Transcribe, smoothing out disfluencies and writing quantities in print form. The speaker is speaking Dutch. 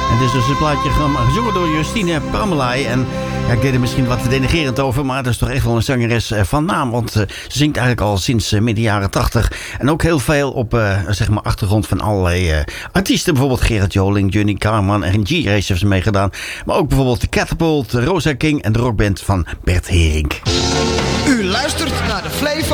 En dit is dus een plaatje gezongen door Justine Parmelai. En ja, ik deed er misschien wat denigrerend over, maar dat is toch echt wel een zangeres van naam. Want ze zingt eigenlijk al sinds midden jaren 80. En ook heel veel op zeg maar achtergrond van allerlei artiesten. Bijvoorbeeld Gerard Joling, Johnny Carman en G-Race heeft ze meegedaan. Maar ook bijvoorbeeld de Catapult, Rosa King en de rockband van Bert Herink. U luistert naar de Flavor